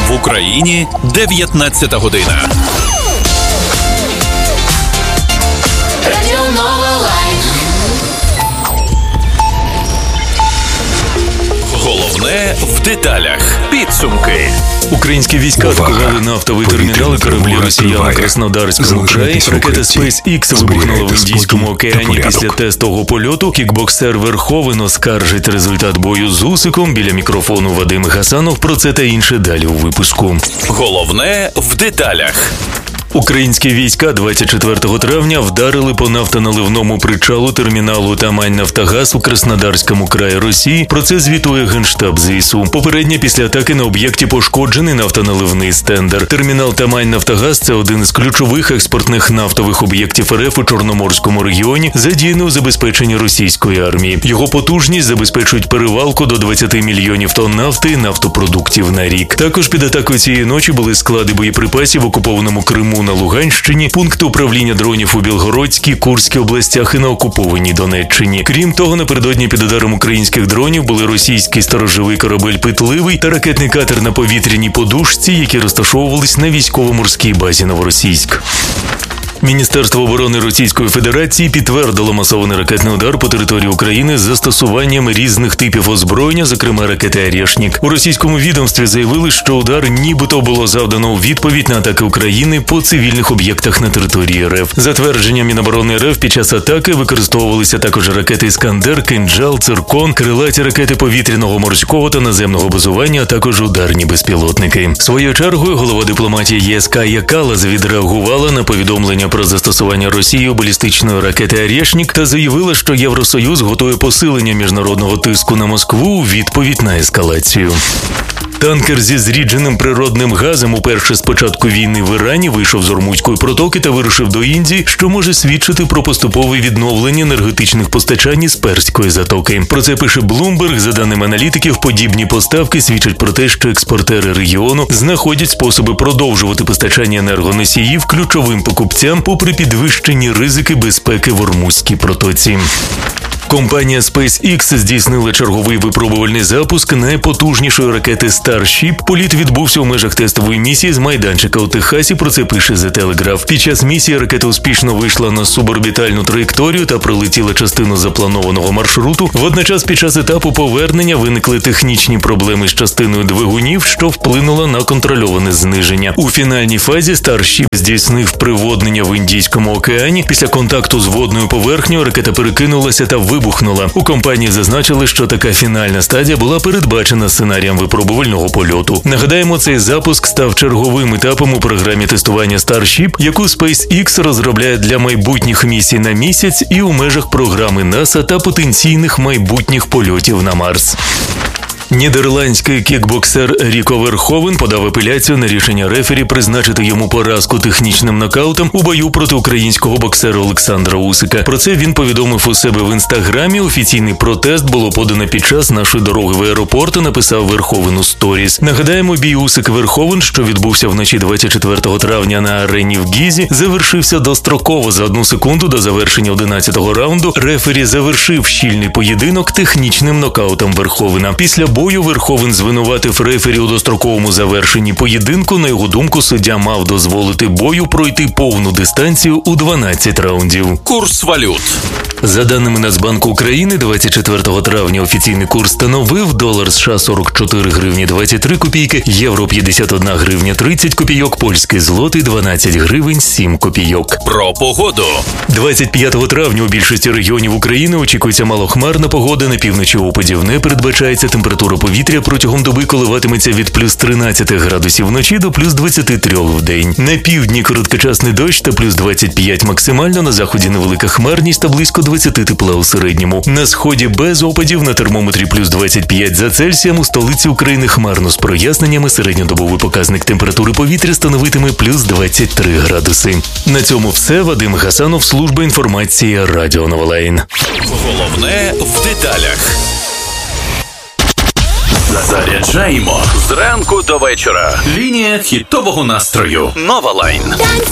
В Україні 19 година. Радіо Нова Лайн. Головне в деталях. Підсумки. Українські війська атакували нафтовий термінал і кораблі росіян у Краснодарському краї. Ракета SpaceX вибухнула в Індійському океані після тестового польоту. Кікбоксер Верховен оскаржить результат бою з Усиком. Біля мікрофону Вадим Гасанов. Про це та інше далі у випуску. Головне в деталях. Українські війська 24 травня вдарили по нафтоналивному причалу терміналу Тамань-Нафтогаз у Краснодарському краї Росії. Про це звітує Генштаб ЗСУ. Попередньо після атаки на об'єкті пошкоджений нафтоналивний стендер. Термінал Тамань-Нафтогаз – це один із ключових експортних нафтових об'єктів РФ у Чорноморському регіоні, задіяний у забезпеченні російської армії. Його потужність забезпечують перевалку до 20 мільйонів тонн нафти і нафтопродуктів на рік. Також під атакою цієї ночі були склади боєприпасів в окупованому Криму, на Луганщині, пункти управління дронів у Білгородській, Курській областях і на окупованій Донеччині. Крім того, напередодні під ударом українських дронів були російський сторожовий корабель «Питливий» та ракетний катер на повітряній подушці, які розташовувались на військово-морській базі Новоросійськ. Міністерство оборони Російської Федерації підтвердило масований ракетний удар по території України з застосуванням різних типів озброєння, зокрема ракети «Орєшнік». У російському відомстві заявили, що удар нібито було завдано у відповідь на атаки України по цивільних об'єктах на території РФ. За твердженням Міноборони РФ, під час атаки використовувалися також ракети «Іскандер», «Кинджал», «Циркон», крилаті ракети повітряного, морського та наземного базування, а також ударні безпілотники. Своєю чергою голова дипломатії ЄС Кая Каллас відреагувала на повідомлення про застосування Росією балістичної ракети «Орєшнік» та заявила, що Євросоюз готує посилення міжнародного тиску на Москву у відповідь на ескалацію. Танкер зі зрідженим природним газом уперше з початку війни в Ірані вийшов з Ормузької протоки та вирушив до Індії, що може свідчити про поступове відновлення енергетичних постачань із Перської затоки. Про це пише Bloomberg. За даними аналітиків, подібні поставки свідчать про те, що експортери регіону знаходять способи продовжувати постачання енергоносіїв ключовим покупцям попри підвищені ризики безпеки в Ормузькій протоці. Компанія SpaceX здійснила черговий випробувальний запуск найпотужнішої ракети Starship. Політ відбувся у межах тестової місії з майданчика у Техасі, про це пише The Telegraph. Під час місії ракета успішно вийшла на суборбітальну траєкторію та пролетіла частину запланованого маршруту. Водночас під час етапу повернення виникли технічні проблеми з частиною двигунів, що вплинуло на контрольоване зниження. У фінальній фазі Starship здійснив приводнення в Індійському океані. Після контакту з водною поверхнею ракета перекинулася та вибухнула. У компанії зазначили, що така фінальна стадія була передбачена сценарієм випробувального польоту. Нагадаємо, цей запуск став черговим етапом у програмі тестування Starship, яку SpaceX розробляє для майбутніх місій на місяць і у межах програми НАСА та потенційних майбутніх польотів на Марс. Нідерландський кікбоксер Ріко Верховен подав апеляцію на рішення рефері призначити йому поразку технічним нокаутом у бою проти українського боксера Олександра Усика. Про це він повідомив у себе в інстаграмі. Офіційний протест було подано під час нашої дороги в аеропорт, написав Верховен у сторіс. Нагадаємо, бій Усик-Верховен, що відбувся вночі 24 травня на арені в Гізі, завершився достроково за 1 секунду до завершення 11-го раунду. Рефері завершив щільний поєдинок технічним нокаутом Верховена. Після бою Верховен звинуватив рефері у достроковому завершенні поєдинку. На його думку, суддя мав дозволити бою пройти повну дистанцію у 12 раундів. Курс валют. За даними Нацбанку України, 24 травня офіційний курс становив долар США 44 гривні 23 копійки, євро 51 гривня 30 копійок, польський злотий 12 гривень 7 копійок. Про погоду. 25 травня у більшості регіонів України очікується малохмарна погода. На півночі опадів не передбачається. Температура повітря протягом доби коливатиметься від плюс 13 градусів вночі до плюс 23 в день. На півдні короткочасний дощ та плюс 25 максимально, на заході невелика хмарність та близько 20 тепла у середньому. На сході без опадів, на термометрі плюс 25 за Цельсієм, у столиці України хмарно з проясненнями, середньодобовий показник температури повітря становитиме плюс 23 градуси. На цьому все. Вадим Гасанов, служба інформації, Радіо Нова Лайн. Головне в деталях. Заряджаємо зранку до вечора. Лінія хітового настрою. Нова Лайн.